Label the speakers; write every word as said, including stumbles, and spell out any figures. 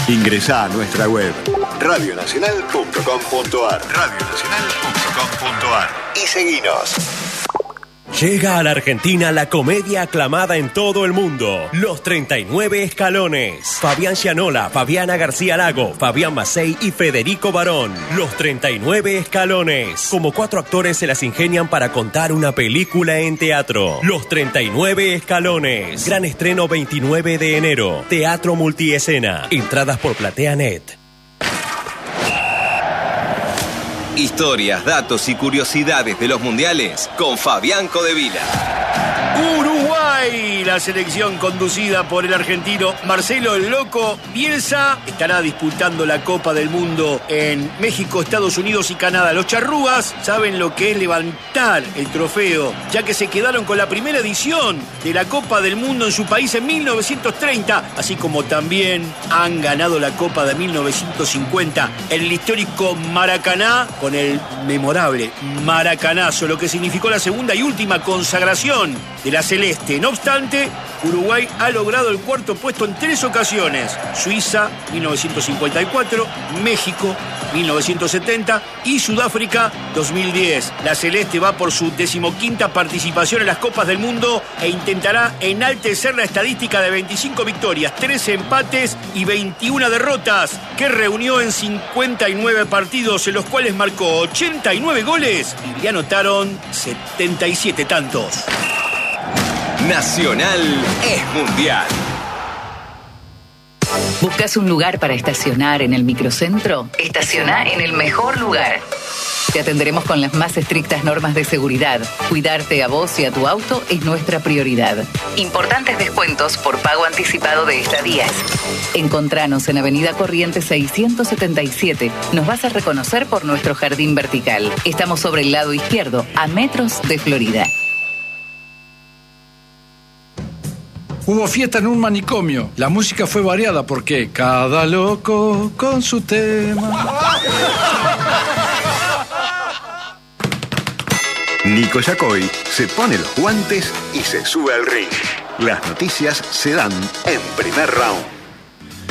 Speaker 1: Ingresá a nuestra web radio nacional punto com punto ar radio nacional punto com punto ar y seguinos.
Speaker 2: Llega a la Argentina la comedia aclamada en todo el mundo, Los treinta y nueve Escalones. Fabián Gianola, Fabiana García Lago, Fabián Macei y Federico Barón. Los treinta y nueve Escalones. Como cuatro actores se las ingenian para contar una película en teatro. Los treinta y nueve Escalones. Gran estreno veintinueve de enero. Teatro Multiescena. Entradas por PlateaNet.
Speaker 3: Historias, datos y curiosidades de los mundiales con Fabián Codevila.
Speaker 4: Uruguay, la selección conducida por el argentino Marcelo el Loco Bielsa, estará disputando la Copa del Mundo en México, Estados Unidos y Canadá. Los charrúas saben lo que es levantar el trofeo, ya que se quedaron con la primera edición de la Copa del Mundo en su país en mil novecientos treinta, así como también han ganado la Copa de mil novecientos cincuenta en el histórico Maracaná, con el memorable Maracanazo, lo que significó la segunda y última consagración de la celeste. No obstante, Uruguay ha logrado el cuarto puesto en tres ocasiones: Suiza, mil novecientos cincuenta y cuatro, México, mil novecientos setenta y Sudáfrica, dos mil diez. La celeste va por su decimoquinta participación en las Copas del Mundo e intentará enaltecer la estadística de veinticinco victorias, trece empates y veintiuna derrotas, que reunió en cincuenta y nueve partidos, en los cuales marcó ochenta y nueve goles y le anotaron setenta y siete tantos.
Speaker 3: Nacional es mundial.
Speaker 5: ¿Buscas un lugar para estacionar en el microcentro? Estaciona en el mejor lugar. Te atenderemos con las más estrictas normas de seguridad. Cuidarte a vos y a tu auto es nuestra prioridad. Importantes descuentos por pago anticipado de estadías. Encontranos en Avenida Corrientes seiscientos setenta y siete. Nos vas a reconocer por nuestro jardín vertical. Estamos sobre el lado izquierdo, a metros de Florida.
Speaker 6: Hubo fiesta en un manicomio. La música fue variada porque cada loco con su tema.
Speaker 1: Nico Yacoy se pone los guantes y se sube al ring. Las noticias se dan en Primer Round.